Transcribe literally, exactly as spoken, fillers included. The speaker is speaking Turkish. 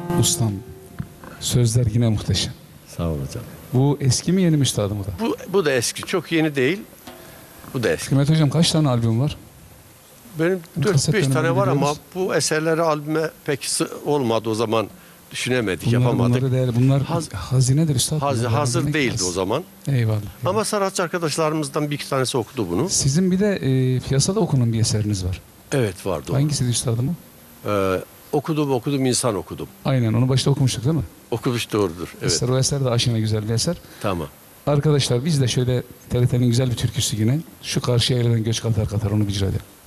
Ustam, sözler yine muhteşem. Sağ ol hocam. Bu eski mi yeni mi üstadım bu da? Bu, bu da eski. Çok yeni değil. Bu da eski. Kıymet hocam kaç tane albüm var? Benim Bu dört beş kasetlerini tane var ama biliyoruz. bu eserleri albüme pek sı- olmadı o zaman. Düşünemedik, Bunlar, yapamadık. bunları değerli. Bunlar Haz- hazinedir üstadım. Haz- Bunlar hazır hazine değildi kitlesi. o zaman. Eyvallah. Ama sanatçı arkadaşlarımızdan bir iki tanesi okudu bunu. Sizin bir de e, piyasada okunan bir eseriniz var. Evet vardı o. Hangisiydi üstadım o? Ee, okudum okudum insan okudum. Aynen, onu başta okumuştuk değil mi? Okumuş doğrudur. Evet. Eser, o eser de aşina güzel bir eser. Tamam. Arkadaşlar biz de şöyle T R T'nin güzel bir türküsü yine. Şu karşı yerden göç katar katar onu bir icra edelim.